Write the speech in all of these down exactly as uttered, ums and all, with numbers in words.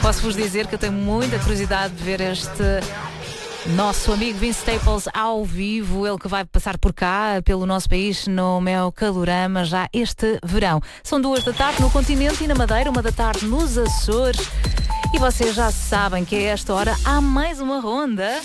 Posso-vos dizer que eu tenho muita curiosidade de ver este nosso amigo Vince Staples ao vivo, ele que vai passar por cá, pelo nosso país, no meu Calorama, já este verão. São duas da tarde no continente e na Madeira, uma da tarde nos Açores. E vocês já sabem que a esta hora há mais uma ronda.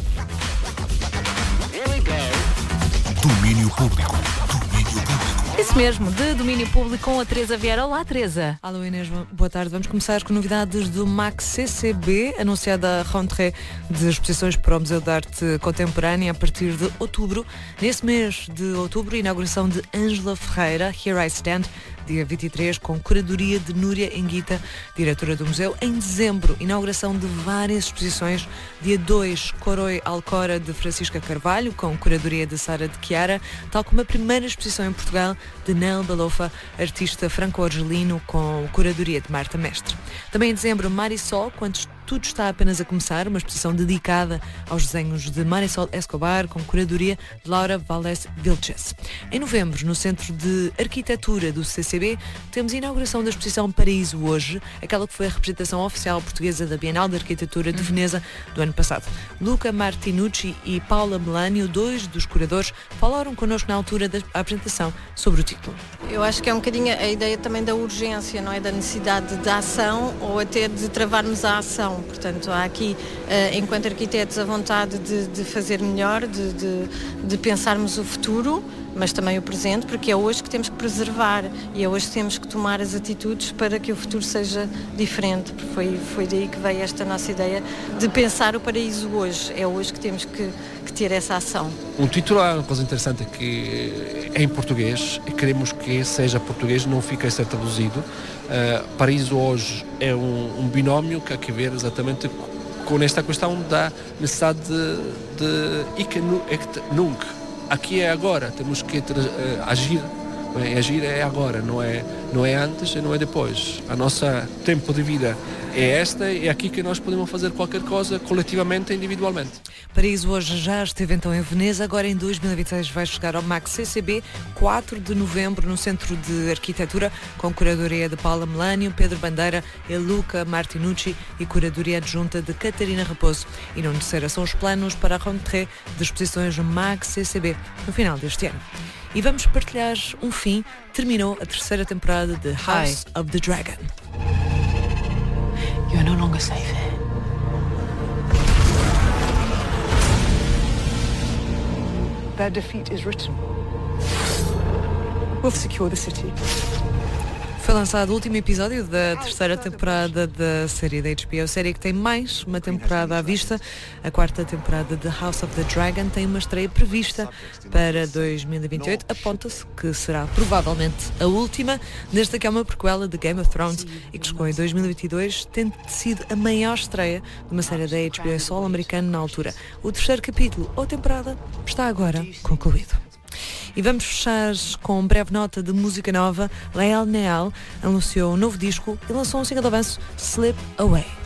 Domínio público. Domínio público. Isso mesmo, de domínio público com a Teresa Vieira. Olá, Teresa. Alô Inês, boa tarde. Vamos começar com novidades do MAC C C B, anunciada a rentrée de exposições para o Museu de Arte Contemporânea a partir de outubro. Nesse mês de outubro, inauguração de Ângela Ferreira, Here I Stand, dia vinte e três, com curadoria de Núria Enguita, diretora do museu. Em dezembro, inauguração de várias exposições. Dia dois, Coroi Alcora, de Francisca Carvalho, com curadoria de Sara de Chiara, tal como a primeira exposição em Portugal de Nel Balofa, artista franco-argelino, com curadoria de Marta Mestre. Também em dezembro, Marisol, quando tudo está apenas a começar, uma exposição dedicada aos desenhos de Marisol Escobar, com curadoria de Laura Valdés Vilches. Em novembro, no Centro de Arquitetura do C C B, temos a inauguração da exposição Paraíso Hoje, aquela que foi a representação oficial portuguesa da Bienal de Arquitetura de Veneza do ano passado. Luca Martinucci e Paula Melânio, dois dos curadores, falaram connosco na altura da apresentação sobre o título. Eu acho que é um bocadinho a ideia também da urgência, não é? Da necessidade de ação ou até de travarmos a ação. Portanto, há aqui, enquanto arquitetos, a vontade de, de fazer melhor, de, de, de pensarmos o futuro, mas também o presente, porque é hoje que temos que preservar e é hoje que temos que tomar as atitudes para que o futuro seja diferente. Foi, foi daí que veio esta nossa ideia de pensar o paraíso hoje. É hoje que temos que, que ter essa ação. O título é uma coisa interessante, que é em português e queremos que seja português, não fica a ser traduzido. Uh, Paraíso Hoje é um, um binómio que há que ver exatamente com esta questão da necessidade de, de ik nunca. Aqui é agora, temos que uh, agir. É? Agir é agora, não é, não é antes e não é depois. A nossa tempo de vida é esta, é aqui que nós podemos fazer qualquer coisa coletivamente e individualmente. Paraíso Hoje já esteve então em Veneza, agora em dois mil e vinte e seis vai chegar ao MAC C C B, quatro de novembro, no Centro de Arquitetura, com curadoria de Paula Melânio, Pedro Bandeira e Luca Martinucci e curadoria adjunta de Catarina Raposo. E não terceira são os planos para a rentrée de exposições no MAC C C B no final deste ano. E vamos partilhar um fim. Terminou a terceira temporada de House Hi. of the Dragon. You are no longer safe here. Their defeat is written. We'll secure the city. Foi lançado o último episódio da terceira temporada da série da H B O, série que tem mais uma temporada à vista. A quarta temporada de House of the Dragon tem uma estreia prevista para dois mil e vinte e oito. Aponta-se que será provavelmente a última, desde que é uma prequela de Game of Thrones e que chegou em dois mil e vinte e dois, tendo sido a maior estreia de uma série da H B O solo americano na altura. O terceiro capítulo ou temporada está agora concluído. E vamos fechar com breve nota de música nova. Lael Neal anunciou um novo disco e lançou um single de avanço, Slip Away.